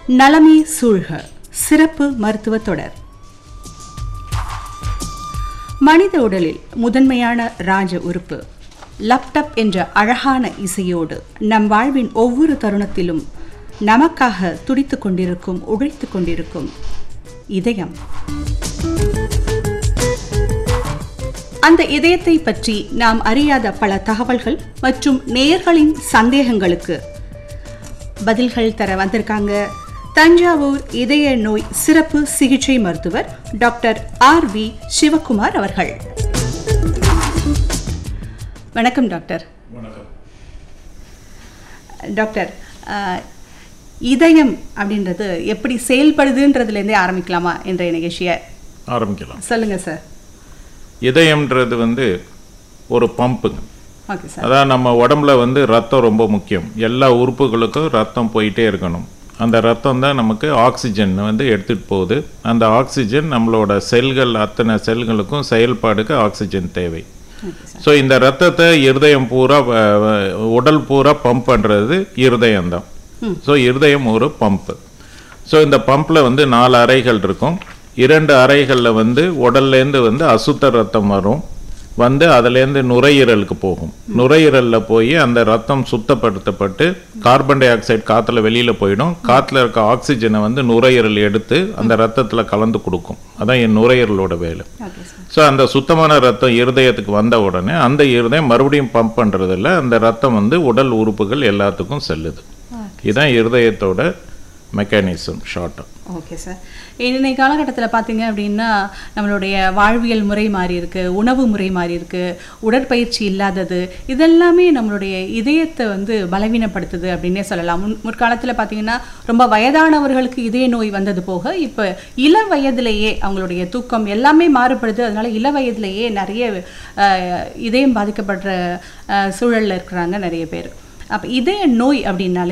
நலமே சூழ்க சிறப்பு மருத்துவ தொடர். மனித உடலில் முதன்மையான ராஜ உறுப்பு லேப்டாப் என்ற அழகான இசையோடு நம் வாழ்வின் ஒவ்வொரு தருணத்திலும் நமக்காக துடித்துக் கொண்டிருக்கும், உழைத்துக் கொண்டிருக்கும் இதயம். அந்த இதயத்தை பற்றி நாம் அறியாத பல தகவல்கள் மற்றும் நேயர்களின் சந்தேகங்களுக்கு பதில்கள் தர வந்திருக்காங்க தஞ்சாவூர் இதய நோய் சிறப்பு சிகிச்சை மருத்துவர் டாக்டர் ஆர்.வி. சிவகுமார் அவர்கள். வணக்கம் டாக்டர். டாக்டர், இதயம் அப்படின்றது எப்படி செயல்படுதுன்றதுலேருந்தே ஆரம்பிக்கலாமா என்ற நிகழ்ச்சியை ஆரம்பிக்கலாம்? சொல்லுங்க சார். இதயம்ன்றது ஒரு பம்புங்க. Okay sir. அதான் நம்ம உடம்புல ரத்தம் ரொம்ப முக்கியம். எல்லா உறுப்புகளுக்கும் ரத்தம் போயிட்டே இருக்கணும். அந்த ரத்தம் தான் நமக்கு ஆக்சிஜன் எடுத்துகிட்டு போகுது. அந்த ஆக்சிஜன் நம்மளோட செல்கள், அத்தனை செல்களுக்கும் செயல்பாடுக்கு ஆக்சிஜன் தேவை. ஸோ இந்த ரத்தத்தை இருதயம் பூரா, உடல் பூரா பம்ப் பண்ணுறது இருதயம்தான். ஸோ இருதயம் ஒரு பம்பு. ஸோ இந்த பம்பில் 4 அறைகள் இருக்கும். 2 அறைகளில் உடல்லேருந்து அசுத்த ரத்தம் வரும், அதுலேருந்து நுரையீரலுக்கு போகும். நுரையீரலில் போய் அந்த ரத்தம் சுத்தப்படுத்தப்பட்டு கார்பன் டை ஆக்சைடு காற்றுல வெளியில் போயிடும். காற்றுல இருக்க ஆக்சிஜனை நுரையீரல் எடுத்து அந்த ரத்தத்தில் கலந்து கொடுக்கும். அதான் என் நுரையீரலோட வேலை. ஸோ அந்த சுத்தமான ரத்தம் இருதயத்துக்கு வந்த உடனே அந்த இருதயம் மறுபடியும் பம்ப் பண்ணுறதில்ல, அந்த ரத்தம் உடல் உறுப்புகள் எல்லாத்துக்கும் செல்லுது. இதுதான் இருதயத்தோட மெக்கானிசம் ஷார்ட்டாக. Okay sir. இன்னைக்கு காலகட்டத்தில் பார்த்தீங்க அப்படின்னா நம்மளுடைய வாழ்வியல் முறை மாறி இருக்கு, உணவு முறை மாறி இருக்கு, உடற்பயிற்சி இல்லாதது, இதெல்லாமே நம்மளுடைய இதயத்தை பலவீனப்படுத்துது அப்படின்னே சொல்லலாம். முற்காலத்தில் பார்த்தீங்கன்னா ரொம்ப வயதானவர்களுக்கு இதய நோய் வந்தது போக இப்போ இள வயதிலேயே அவங்களுடைய தூக்கம் எல்லாமே மாறுபடுது. அதனால இள வயதிலேயே நிறைய இதயம் பாதிக்கப்படுற சூழலில் இருக்கிறாங்க நிறைய பேர். அப்போ இதய நோய் அப்படின்னாலே